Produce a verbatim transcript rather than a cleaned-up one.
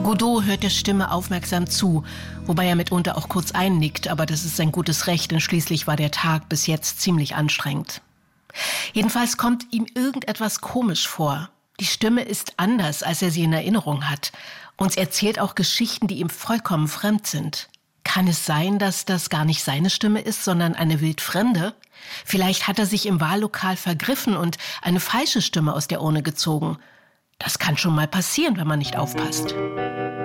Godot hört der Stimme aufmerksam zu, wobei er mitunter auch kurz einnickt, aber das ist sein gutes Recht, denn schließlich war der Tag bis jetzt ziemlich anstrengend. Jedenfalls kommt ihm irgendetwas komisch vor. Die Stimme ist anders, als er sie in Erinnerung hat. Und sie erzählt auch Geschichten, die ihm vollkommen fremd sind. Kann es sein, dass das gar nicht seine Stimme ist, sondern eine wildfremde? Vielleicht hat er sich im Wahllokal vergriffen und eine falsche Stimme aus der Urne gezogen. Das kann schon mal passieren, wenn man nicht aufpasst.